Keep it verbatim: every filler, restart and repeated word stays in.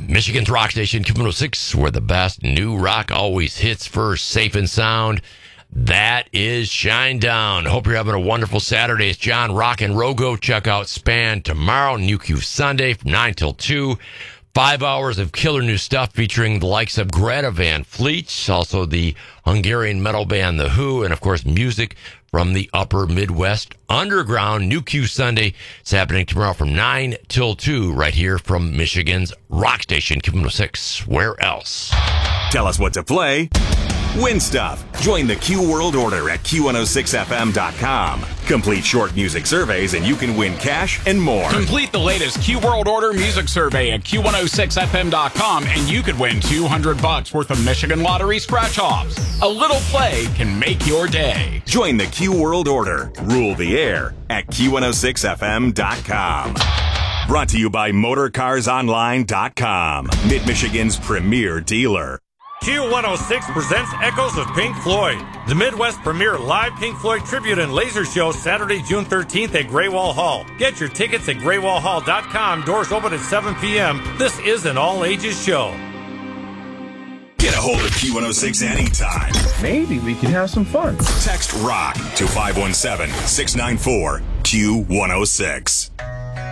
Michigan's Rock Station, Q one oh six, where the best new rock always hits first, safe and sound. That is Shinedown. Hope you're having a wonderful Saturday. It's John Rock and Rogo. Check out Span tomorrow, New Q Sunday from nine till two. Five hours of killer new stuff featuring the likes of Greta Van Fleet, also the Hungarian metal band The Who, and of course music from the upper Midwest Underground. New Q Sunday is happening tomorrow from nine till two right here from Michigan's Rock Station, Q one oh six. Where else? Tell us what to play. Win stuff. Join the Q World Order at Q one oh six F M dot com. Complete short music surveys and you can win cash and more. Complete the latest Q World Order music survey at Q one oh six F M dot com and you could win two hundred bucks worth of Michigan Lottery scratch-offs. A little play can make your day. Join the Q World Order. Rule the air at Q one oh six F M dot com. Brought to you by Motor Cars Online dot com. Mid-Michigan's premier dealer. Q one oh six presents Echoes of Pink Floyd, the Midwest premier live Pink Floyd tribute and laser show Saturday, June thirteenth at Graywall Hall. Get your tickets at graywall hall dot com. Doors open at seven p.m. This is an all-ages show. Get a hold of Q one oh six anytime. Maybe we can have some fun. Text ROCK to five one seven, six nine four, Q one oh six.